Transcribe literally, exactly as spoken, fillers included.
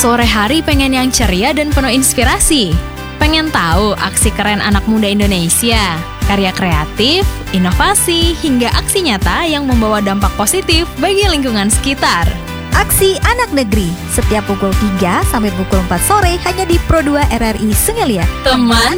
Sore hari pengen yang ceria dan penuh inspirasi? Pengen tahu aksi keren anak muda Indonesia? Karya kreatif, inovasi, hingga aksi nyata yang membawa dampak positif bagi lingkungan sekitar. Aksi Anak Negeri, setiap pukul tiga sampai pukul empat sore hanya di Pro dua R R I Sungai Liat. Teman